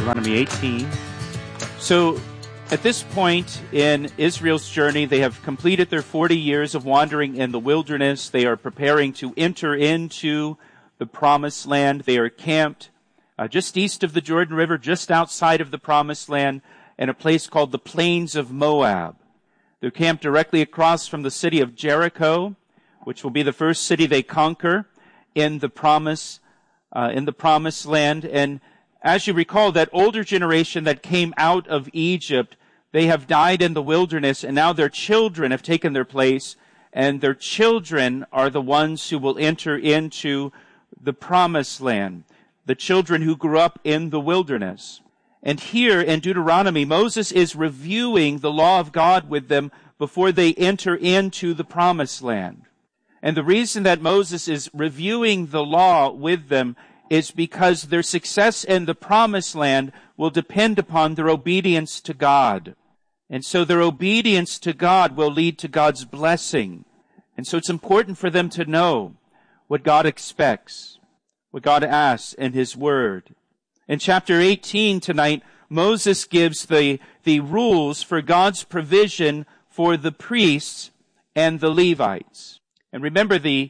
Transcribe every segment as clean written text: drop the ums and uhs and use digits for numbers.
Deuteronomy 18. So at this point in Israel's journey, they have completed their 40 years of wandering in the wilderness. They are preparing to enter into the promised land. They are camped just east of the Jordan River, just outside of the promised land, in a place called the Plains of Moab. They're camped directly across from the city of Jericho, which will be the first city they conquer in the promised land. And as you recall, that older generation that came out of Egypt, they have died in the wilderness, and now their children have taken their place, and their children are the ones who will enter into the promised land, the children who grew up in the wilderness. And here in Deuteronomy, Moses is reviewing the law of God with them before they enter into the promised land. And the reason that Moses is reviewing the law with them is because their success in the promised land will depend upon their obedience to God. And so their obedience to God will lead to God's blessing. And so it's important for them to know what God expects, what God asks in His Word. In chapter 18 tonight, Moses gives the rules for God's provision for the priests and the Levites. And remember, the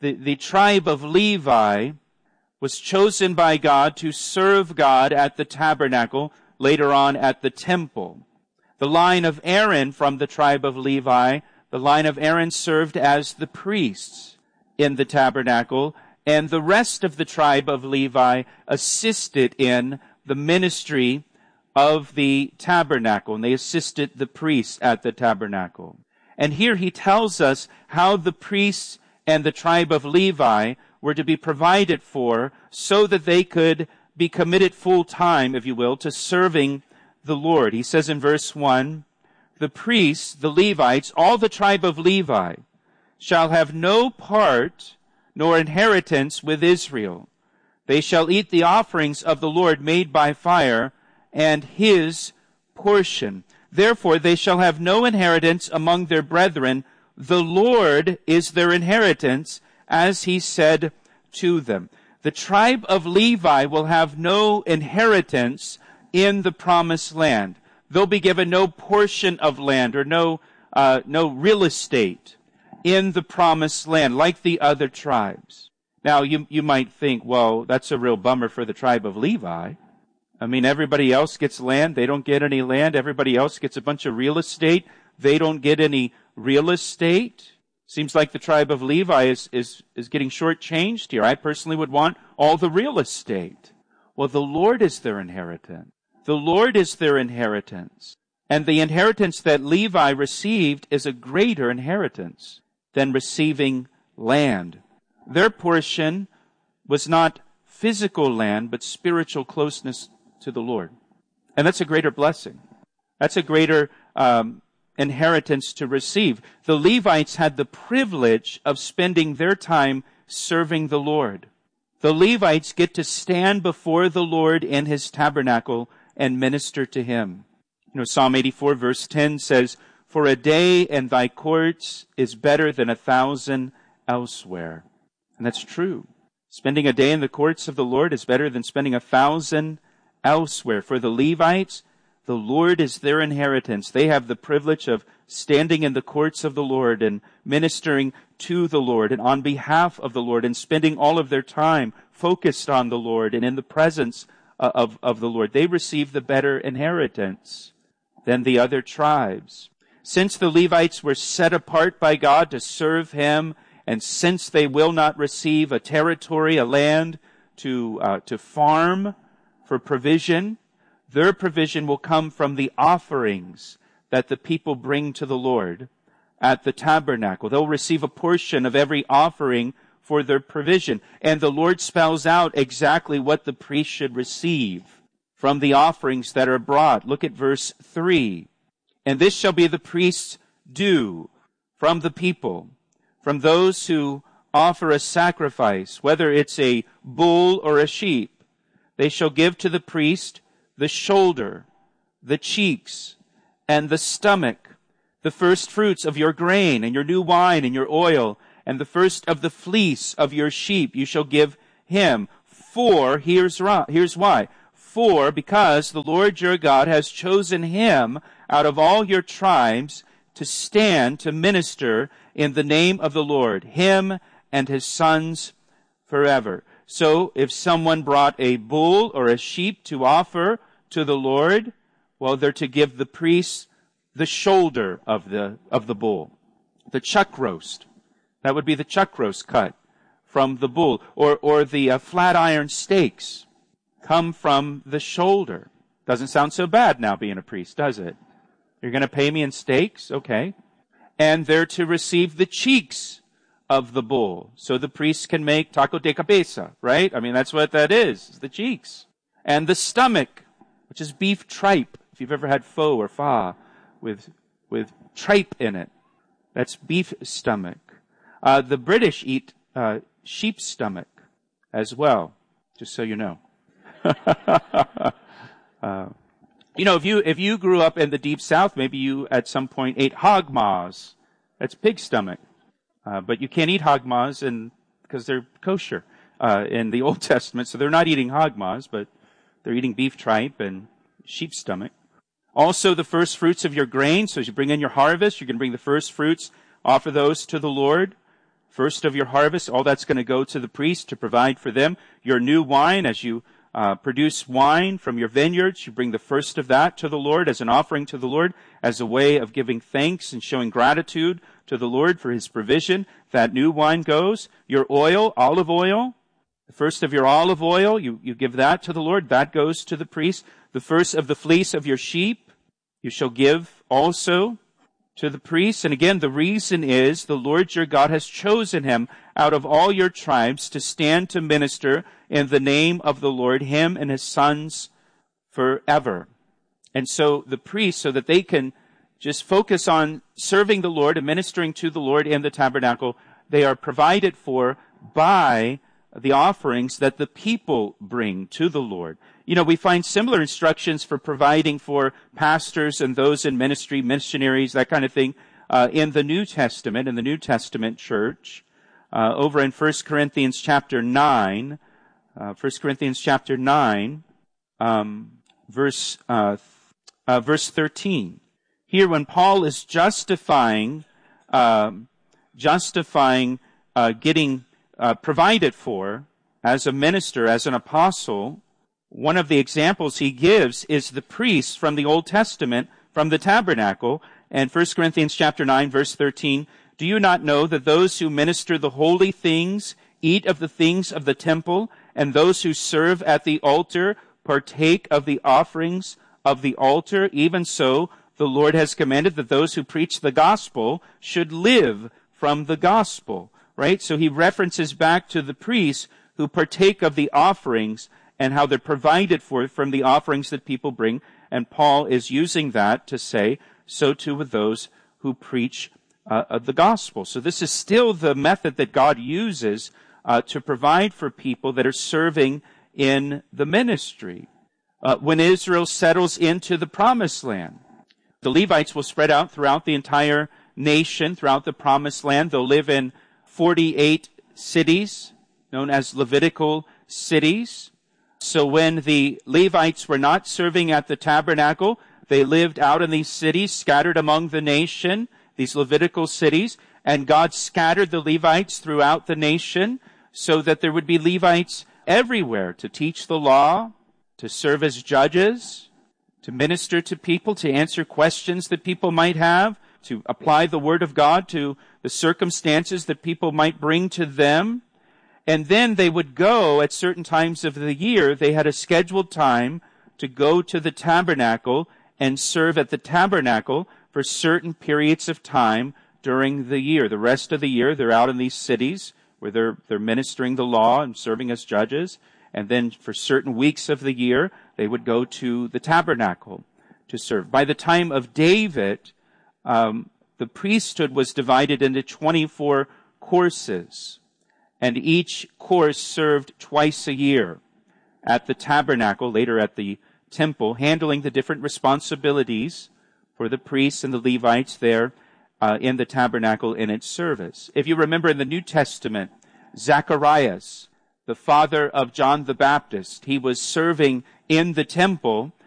tribe of Levi was chosen by God to serve God at the tabernacle, later on at the temple. The line of Aaron from the tribe of Levi, the line of Aaron served as the priests in the tabernacle, and the rest of the tribe of Levi assisted in the ministry of the tabernacle, and they assisted the priests at the tabernacle. And here he tells us how the priests and the tribe of Levi were to be provided for so that they could be committed full time, if you will, to serving the Lord. He says in verse 1, the priests, the Levites, all the tribe of Levi, shall have no part nor inheritance with Israel. They shall eat the offerings of the Lord made by fire, and His portion. Therefore they shall have no inheritance among their brethren. The Lord is their inheritance, as He said to them. The tribe of Levi will have no inheritance in the promised land. They'll be given no portion of land or no real estate in the promised land like the other tribes. Now, you might think, well, that's a real bummer for the tribe of Levi. I mean, everybody else gets land. They don't get any land. Everybody else gets a bunch of real estate. They don't get any real estate. Seems like the tribe of Levi is getting shortchanged here. I personally would want all the real estate. Well, the Lord is their inheritance. The Lord is their inheritance. And the inheritance that Levi received is a greater inheritance than receiving land. Their portion was not physical land, but spiritual closeness to the Lord. And that's a greater blessing. That's a greater inheritance to receive. The Levites had the privilege of spending their time serving the Lord. The Levites get to stand before the Lord in His tabernacle and minister to Him. You know, Psalm 84 verse 10 says, "For a day in thy courts is better than 1,000 elsewhere." And that's true. Spending a day in the courts of the Lord is better than spending 1,000 elsewhere. For the Levites, the Lord is their inheritance. They have the privilege of standing in the courts of the Lord and ministering to the Lord and on behalf of the Lord and spending all of their time focused on the Lord and in the presence of the Lord. They receive the better inheritance than the other tribes. Since the Levites were set apart by God to serve Him, and since they will not receive a territory, a land to farm for provision, their provision will come from the offerings that the people bring to the Lord at the tabernacle. They'll receive a portion of every offering for their provision. And the Lord spells out exactly what the priest should receive from the offerings that are brought. Look at verse 3. "And this shall be the priest's due from the people, from those who offer a sacrifice, whether it's a bull or a sheep. They shall give to the priest the shoulder, the cheeks, and the stomach, the first fruits of your grain, and your new wine, and your oil, and the first of the fleece of your sheep you shall give him. For," here's why, because the Lord your God has chosen him out of all your tribes to stand to minister in the name of the Lord, him and his sons forever. So if someone brought a bull or a sheep to offer to the Lord, well, they're to give the priest the shoulder of the bull, the chuck roast. That would be the chuck roast cut from the bull, or the flat iron steaks come from the shoulder. Doesn't sound so bad now being a priest, does it? You're going to pay me in steaks? Okay. And they're to receive the cheeks of the bull. So the priest can make taco de cabeza, right? I mean, that's what that is, the cheeks. And the stomach, which is beef tripe. If you've ever had pho or fa with tripe in it, that's beef stomach. The British eat sheep's stomach as well, just so you know. If you grew up in the deep south, maybe you at some point ate hog maws. That's pig stomach. But you can't eat hog maws because they're kosher in the Old Testament. So they're not eating hog maws, but they're eating beef tripe and sheep stomach. Also the first fruits of your grain. So as you bring in your harvest, you're going to bring the first fruits, offer those to the Lord. First of your harvest, all that's going to go to the priest to provide for them. Your new wine, as you produce wine from your vineyards, you bring the first of that to the Lord as an offering to the Lord, as a way of giving thanks and showing gratitude to the Lord for his provision. That new wine goes. Your oil, olive oil, the first of your olive oil, you give that to the Lord. That goes to the priest. The first of the fleece of your sheep, you shall give also to the priests. And again, the reason is the Lord your God has chosen him out of all your tribes to stand to minister in the name of the Lord, him and his sons forever. And so the priests, so that they can just focus on serving the Lord and ministering to the Lord in the tabernacle, they are provided for by the offerings that the people bring to the Lord. You know, we find similar instructions for providing for pastors and those in ministry, missionaries, that kind of thing, in the New Testament, in the New Testament church. Over in 1 Corinthians chapter 9, verse 13. Here, when Paul is justifying getting provided for as a minister, as an apostle, one of the examples he gives is the priests from the Old Testament, from the tabernacle. And 1 Corinthians chapter 9, verse 13, do you not know that those who minister the holy things eat of the things of the temple, and those who serve at the altar partake of the offerings of the altar? Even so, the Lord has commanded that those who preach the gospel should live from the gospel. Right? So he references back to the priests who partake of the offerings and how they're provided for from the offerings that people bring. And Paul is using that to say, so too with those who preach the gospel. So this is still the method that God uses to provide for people that are serving in the ministry. When Israel settles into the promised land, the Levites will spread out throughout the entire nation, throughout the promised land. They'll live in 48 cities, known as Levitical cities. So when the Levites were not serving at the tabernacle, they lived out in these cities, scattered among the nation, these Levitical cities, and God scattered the Levites throughout the nation so that there would be Levites everywhere to teach the law, to serve as judges, to minister to people, to answer questions that people might have, to apply the word of God to the circumstances that people might bring to them. And then they would go at certain times of the year. They had a scheduled time to go to the tabernacle and serve at the tabernacle for certain periods of time during the year. The rest of the year, they're out in these cities where they're ministering the law and serving as judges. And then for certain weeks of the year, they would go to the tabernacle to serve. By the time of David, the priesthood was divided into 24 courses. And each course served twice a year at the tabernacle, later at the temple, handling the different responsibilities for the priests and the Levites there in the tabernacle in its service. If you remember in the New Testament, Zacharias, the father of John the Baptist. He was serving in the temple,